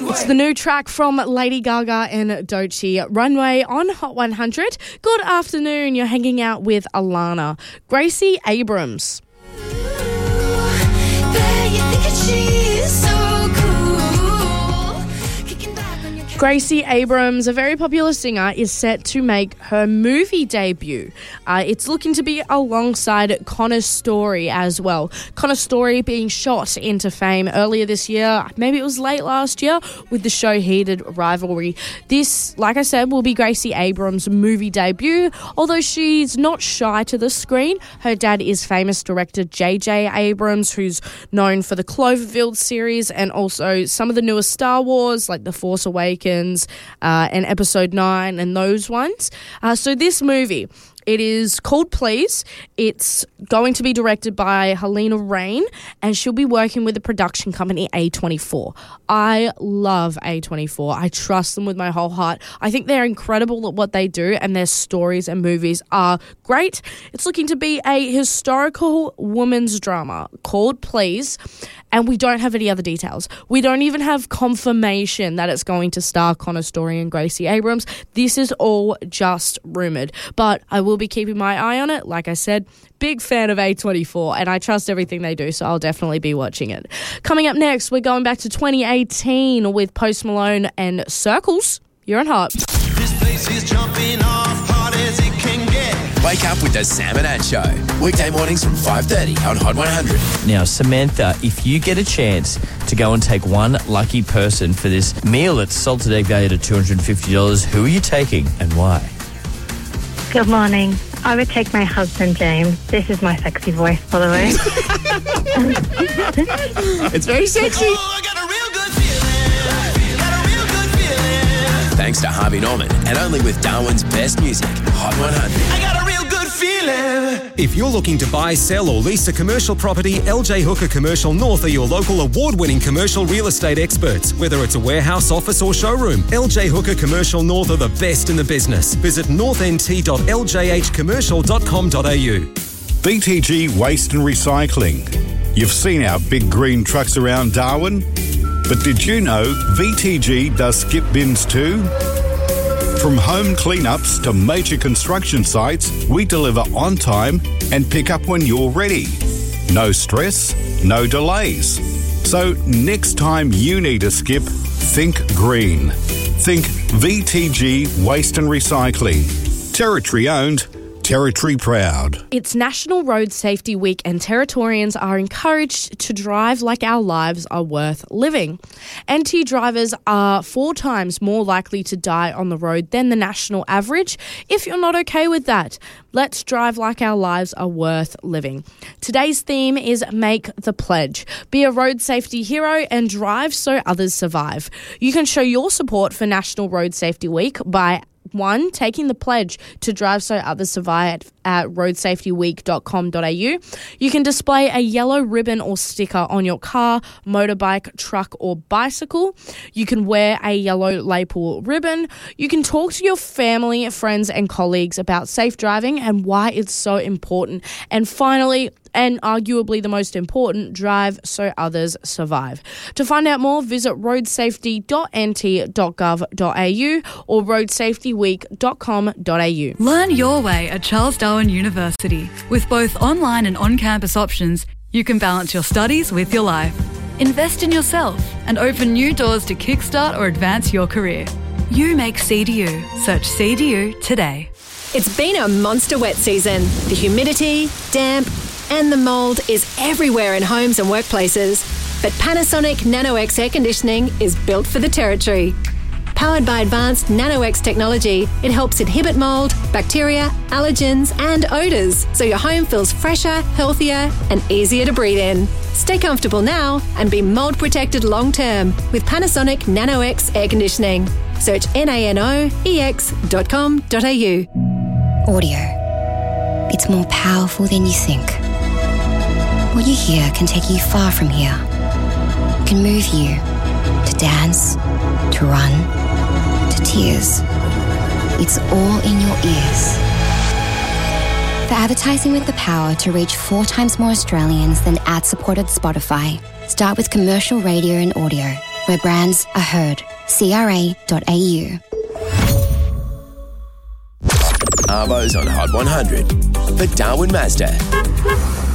It's the new track from Lady Gaga and Doechii, Runway on Hot 100. Good afternoon. You're hanging out with Alana. Gracie Abrams. Gracie Abrams, a very popular singer, is set to make her movie debut. It's looking to be alongside Connor Story as well. Connor Story being shot into fame earlier this year, maybe it was late last year, with the show Heated Rivalry. This, like I said, will be Gracie Abrams' movie debut, although she's not shy to the screen. Her dad is famous director J.J. Abrams, who's known for the Cloverfield series and also some of the newer Star Wars, like The Force Awakens, and Episode 9 and those ones. So this movie, it is called Please. It's going to be directed by Helena Rain, and she'll be working with the production company A24. I love A24. I trust them with my whole heart. I think they're incredible at what they do, and their stories and movies are great. It's looking to be a historical women's drama called Please, and we don't have any other details. We don't even have confirmation that it's going to star Connor Story and Gracie Abrams. This is all just rumoured, but I will be keeping my eye on it. Like I said, big fan of A24, and I trust everything they do, so I'll definitely be watching it. Coming up next, we're going back to 2018 with Post Malone and Circles. You're on Hot. This place is jumping off hard as it can get. Wake up with the Sam and Ad Show. Weekday mornings from 5:30 on Hot 100. Now, Samantha, if you get a chance to go and take one lucky person for this meal that's salted egg valued at $250, who are you taking and why? Good morning. I would take my husband, James. This is my sexy voice, by the way. It's very sexy. Oh, I got a real good feeling. Got a real good feeling. Thanks to Harvey Norman, and only with Darwin's best music, Hot 100. I got a real good feeling. If you're looking to buy, sell or lease a commercial property, LJ Hooker Commercial North are your local award-winning commercial real estate experts. Whether it's a warehouse, office or showroom, LJ Hooker Commercial North are the best in the business. Visit northnt.ljhcommercial.com.au. BTG Waste and Recycling. You've seen our big green trucks around Darwin, but did you know VTG does skip bins too? From home cleanups to major construction sites, we deliver on time and pick up when you're ready. No stress, no delays. So next time you need a skip, think green. Think VTG Waste and Recycling. Territory owned, territory proud. It's National Road Safety Week, and Territorians are encouraged to drive like our lives are worth living. NT drivers are 4 times more likely to die on the road than the national average. If you're not okay with that, let's drive like our lives are worth living. Today's theme is Make the Pledge. Be a road safety hero and drive so others survive. You can show your support for National Road Safety Week by 1. Taking the pledge to drive so others survive at roadsafetyweek.com.au. You can display a yellow ribbon or sticker on your car, motorbike, truck or bicycle. You can wear a yellow lapel ribbon. You can talk to your family, friends and colleagues about safe driving and why it's so important. And finally, and arguably the most important, drive so others survive. To find out more, visit roadsafety.nt.gov.au or roadsafetyweek.com.au. Learn your way at Charles Darwin University. With both online and on-campus options, you can balance your studies with your life. Invest in yourself and open new doors to kickstart or advance your career. You make CDU. Search CDU today. It's been a monster wet season. The humidity, damp, and the mould is everywhere in homes and workplaces. But Panasonic NanoX air conditioning is built for the territory. Powered by advanced NanoX technology, it helps inhibit mould, bacteria, allergens and odours, so your home feels fresher, healthier and easier to breathe in. Stay comfortable now and be mould protected long term with Panasonic NanoX air conditioning. Search nanoex.com.au. Audio. It's more powerful than you think. What you hear can take you far from here. It can move you to dance, to run, to tears. It's all in your ears. For advertising with the power to reach 4 times more Australians than ad-supported Spotify, start with commercial radio and audio. where brands are heard. CRA.au. Arvo's on Hot 100 for Darwin Mazda.